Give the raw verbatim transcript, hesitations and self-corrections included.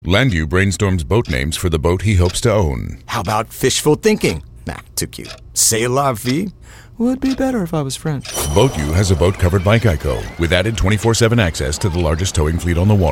Landu brainstorms boat names for the boat he hopes to own. How about fishful thinking? Nah, too cute. C'est la vie? Would be better if I was French. BoatU has a boat covered by Geico with added twenty-four seven access to the largest towing fleet on the water.